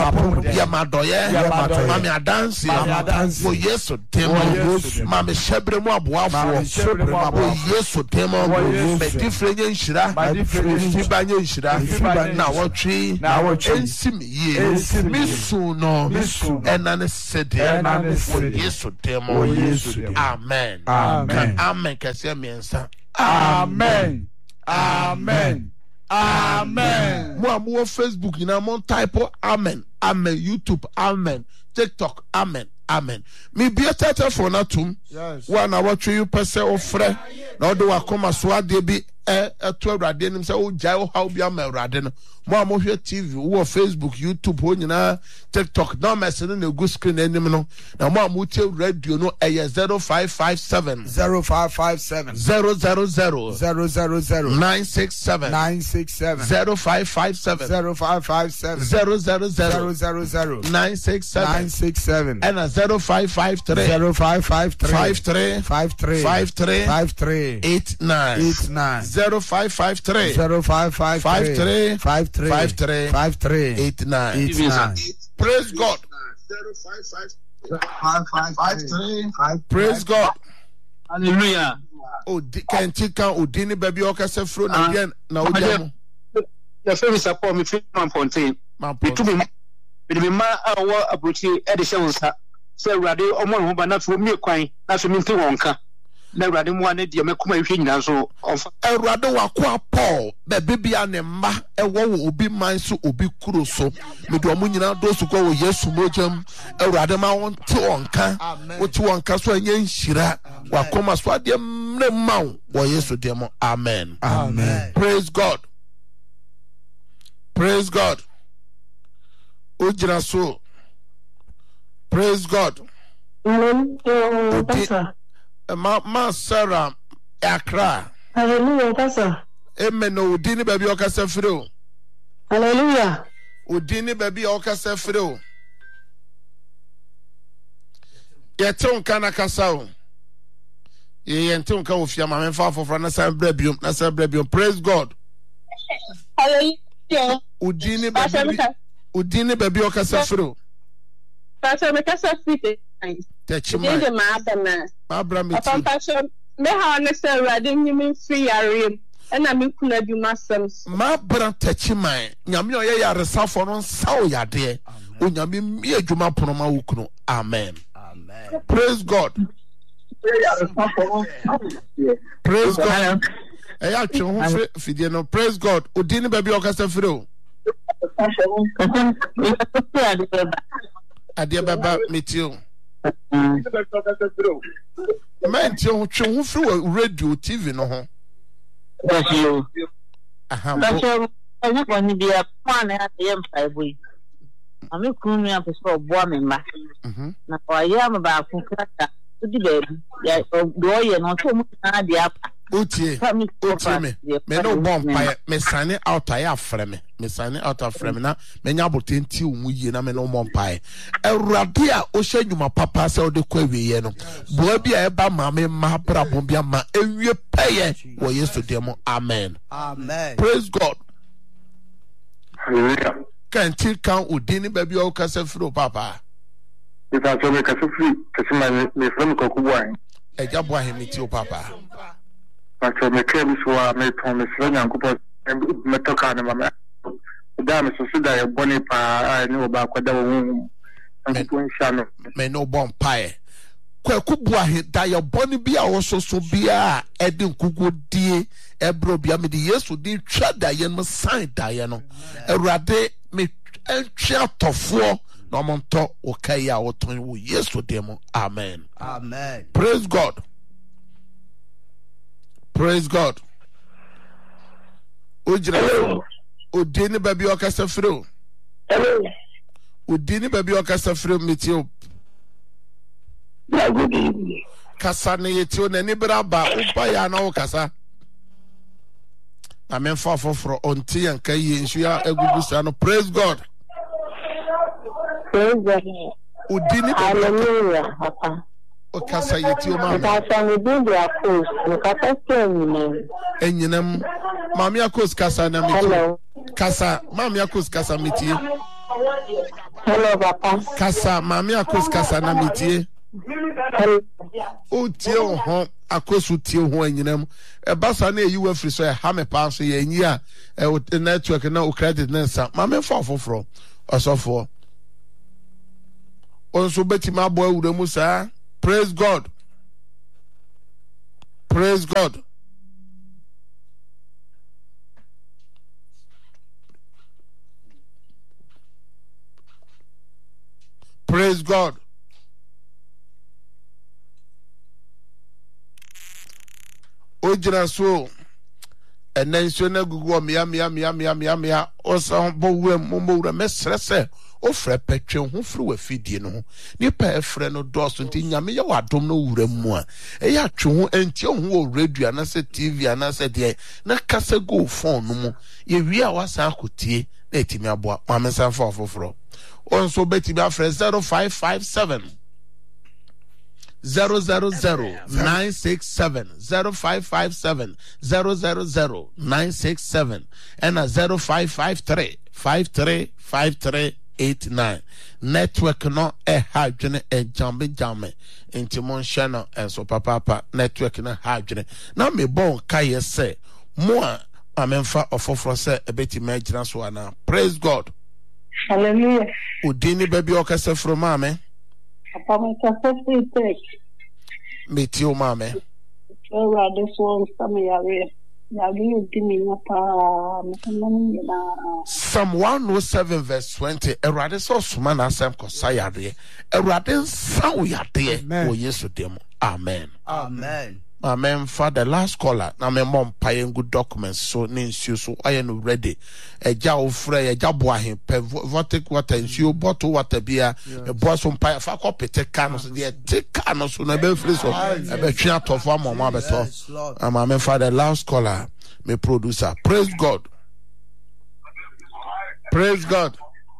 Yamadoye, Mami Adansi, for Yesu Demo, Mami Shebremo Abuafo, Yesu Demo, different Shira, Fibanya Shira, now what tree, Ensimi, Misuno, and Anesedi, Yesu Demo, Amen. Amen. Kasiamiensa. Amen. Amen. Amen. More Facebook, you know, more type of amen. Amen. YouTube, amen. TikTok, amen. Amen. Me be a tata for natum. Yes. 1 hour to you per se of fre. Now do I come as what they be a 12 radin himself. Oh, Jao, how be a man radin. More here TV, or Facebook, YouTube, you know, TikTok. No messing in the good screen anymore. Now, more mutual radio, no, a 0557 0557 000 967 0557 000 967 and a 0553 53 89 0553 53 89. Praise God. 0553 Praise God. Hallelujah. Oh, can't you count Udini baby Okasa fruit again? Now, the family support me from Fontaine. Between me, my hour approaching editions. So, rather, or more, but not for me, quite, not for me to Wonka. Na rade mo ane de mekoma hwe nyina so of erade wakwa Paul be bibia ne ma ewo wo obi man so obi kuro so me do mo nyina do so ko wo Yesu mojam erade ma won te onka wo te onka so anya nhira wakoma so ade mre ma wo Yesu de mo. Amen. Amen. Praise God. Praise God. Ujira so. Praise God. Ma Sarah Accra. Hallelujah, Pastor. Amen. Udini baby okasa free. Hallelujah. Udini baby okasa free. Yete unka na kasa o. Yente unka ofia ma memfa afofra na san brebium, na san brebium. Praise God. Hallelujah. Udini baby okasa free. Pastor me kasa free. Techima. Me ha na say rade nyim free yare na me kuna bi masem. Ma bra techima. Nyame oye yaresafo no saw yade. Onyame mi adwuma ponoma wukuno. Amen. Amen. Praise God. Praise God. Eya twe ho fidie no. Praise God. Odini baby okasa free o. Ade baba metio. Man, you through radio TV no ho. That's you. That's you. I want to be a fan at the Empire Boy. I'm not coming up to stop bombing back. Now, I am about to the baby. Yes, boy, and also the up. Utie me no bomb pie me sign out I frame me sign out of frame na me nya botenti umu yie na me no bomb pie Awurade a o hye nwuma papa se o de kwa wiye no boa bia e ba ma me ma bra bom bia ma ewie peye wo Yesu demo. Amen. Amen. Praise God. Hallelujah. Can you count Udini baby o kasa fro papa If I so me kasa free kasa me from Kokuwan e jabo ahemiti o papa Pacho me kebi so me ton me sra nyankopɔ me toka na mama da me so da ye boni pa ni oba kwada wo nyankopɔ nsha no me no bon pae kwaku bua he da ye boni bia wo so bia edi nkugu die ebro bia me di Yesu di twa da ye no sign da ye no Awurade me entwa tofo no monto okay ya wo ton wo Yesu demo. Amen. Amen. Praise God. Praise God. Ujira Udini baby okasa free. Hello. Udini baby okasa free mitio. Good evening. Kasa ne yetio na ni braba uba ya na okasa. Amen for onti anka yi nsu ya egugu sa no. Praise God. Praise God. Udini Hallelujah, Papa. Okasa yetio ma. Kasa me bi dia coast. Kasa ken Enyinam Mami akos kasa na mitio. Kasa Mami akos kasa mitio. Hello, Papa. Kasa, mami akos kasa na metie. O tie o ho akosu tie ho anyinam. E basa na eyi wafri so e ha me pa so ye nyi a e network na o credit na nsa. Mami fa foforo. Osofo. Onso betima abo awura mu sa. Praise God. Praise God. Praise God. Ojira so enenso na gugu mia osa bo wem mo wura mesrese ofre petwe ho fru wafidie no nipa efre no doso nti nyame ye wadom no wura mu a eya atwe ho enti ho wo radio na se TV na se de na kasa go phone no mu ye wi a wasa akotie na etimi aboa mamensa fa ofoforo onso beti ba fre 0557 000-967 0557 000-967 and 0553-535389 network no hajene jambe inti mon channel enso papa network no hajene na me bon kaye se mo amenfa ofoforo se ebeti magina so ana. Praise God. Hallelujah. Udini baby okase from mame. Papa, my successful take. Meet you, mame. So, this one, some area. Psalm 107 verse 20. Erade so suman asem kosayade. Erade saw yade. O yesu demo. Amen. Amen. Amen. For the last caller, na me mom paying good documents so ninsu so I am ready. Eja ofre eja boahin pe votek water nsu bottle water bia e boa so pay fa ko pete can so dey take can so na be free so e be twa to for mama be so. Amen. For the last caller, me producer. Praise God. Praise God.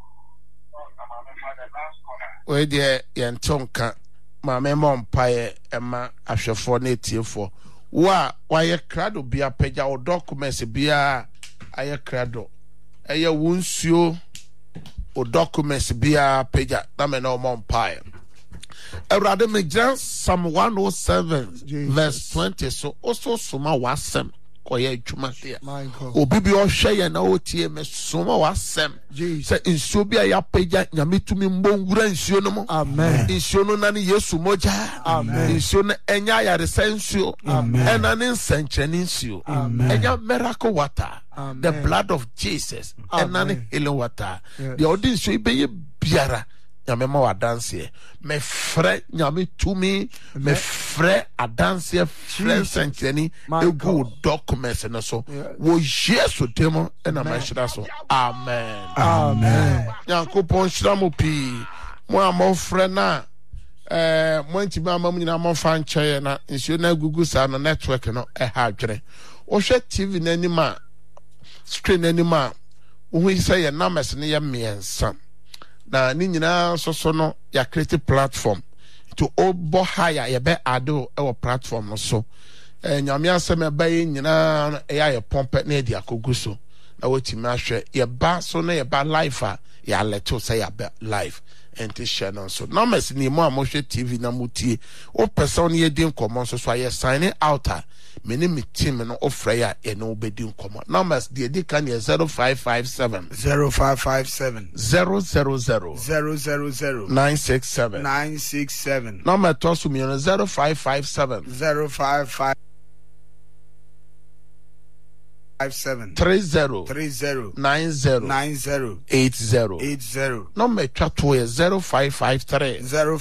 We dey yentonka mama mom paye ema ahwefo na etiefo wa ye krado bia pagya o documents bia aye krado eye wonsuo o documents bia pagya na me no mom paye Erade me Psalm 107 verse 20 so also suma wasem koye adwuma dia obi bi o hwe na otie me suma wasem se nsuo bi ya pagya nyame tumi mbonwura nsuo no mo. Amen. Nsuo no na ne Yesu moja. Amen. Nsuo no enya yare sensuo. Amen. Ena ne nsanchani nsuo. Amen. Enya miracle water. Amen. The blood of Jesus. Ena ne healing water. The audience nsuo be biara nyame ma wadanse me frɛ nyame tumi me frɛ adanse frɛ nsanchani egu documents no so wo Yesu demo ena ma hyira so. Amen. Amen. Yankopon hyira mo pi mo amofrɛ na mo ntimi amam nyina mo fa nkyɛ na nsuo na gugu sa no network no ha adwere wo hwɛ TV na anima screen na anima wo hu sɛ ye numbers ne ye miensa na ni nyina so no ya create platform to obo higher ye be ado e platform no so nyame asem e ba ye nyina e ya pompe na di akogu so na wotimi ahwe ye ba so na ye ba live a ya leto say ya be live enti share no so numbers ni mo amhwe TV na mutie o person ye din common so aye sign out many me team no ofre ya e no be din common numbers the kan 0557 0557 000 967 number to so me 0557 055 30 90 80 number chato 0553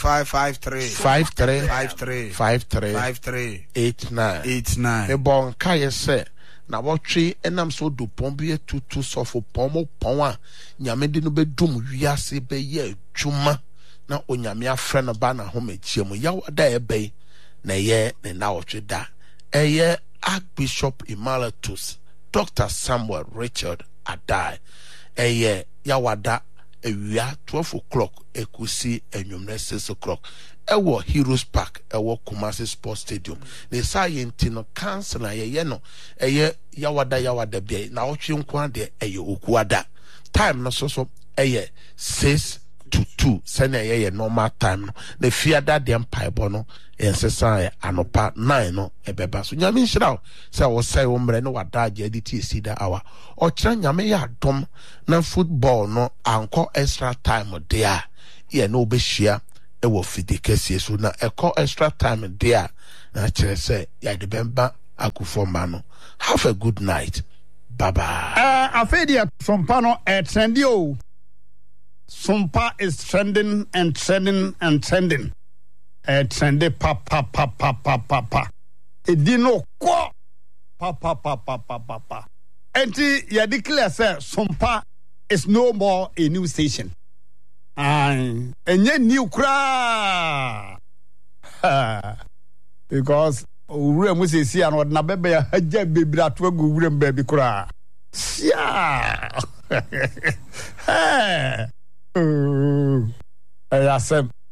53 89 me bon kai se na wotwe enam so do pombe tutu sofo pomo pon a nyame de no bedum wiase be ye adwuma na onyame afre no ba na homachiemu yawada ebe na ye ne na wotwe da eye Archbishop Emeritus Dr. Samuel Richard Adai eye yawada ewia 12 o'clock ekusi enyumne 6 o'clock ewo Heroes Park ewo Kumasi Sports Stadium ne sayenti no cancel na ye no eye yawada bia na otwe nkwa de eye okuada time no so eye 6 2 sene ye normal time no na fiada de mpaebo no ensesa anopa 9 no ebeba so nyame nhira se wo sai wo mre no wadaje aditi esida awa o kira nyame ya dom na football no anko extra time there ye no obehia e wo fidikesie so na eko extra time there na kire se ya de bemba akufoma no. Have a good night. Bye bye. Afedia Sompa no trendy. Sompa is trending and trending and trending. Trendy pa. Edino ko pa. Enti ya declare say Sompa is no more a new station. Enye new kra. Because ure mu se si an na bebe ya haja bebira to agu ure mbabi kura sia ya sem